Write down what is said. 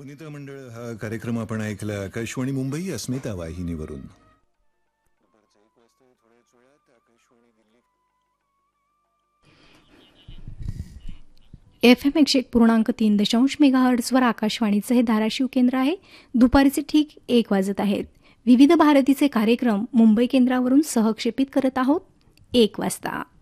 वनिता मंडळ हा कार्यक्रम आपण ऐकला आकाशवाणी मुंबई अस्मिता वाहिनीवरून. FM 101.3 मेगाहर्ट्झवर आकाशवाणीचं हे धाराशिव केंद्र आहे. दुपारीचे ठीक 1 वाजत आहेत. विविध भारतीचे कार्यक्रम मुंबई केंद्रावरून सहक्षेपित करत आहोत 1 वाजता.